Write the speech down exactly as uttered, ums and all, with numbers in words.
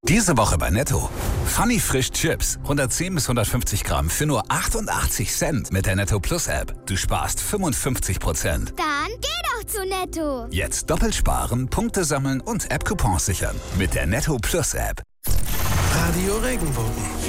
Diese Woche bei Netto. Funny Frisch Chips. hundertzehn bis hundertfünfzig Gramm für nur achtundachtzig Cent mit der Netto Plus App. Du sparst fünfundfünfzig Prozent. Dann geh doch zu Netto. Jetzt doppelt sparen, Punkte sammeln und App-Coupons sichern. Mit der Netto Plus App. Radio Regenbogen.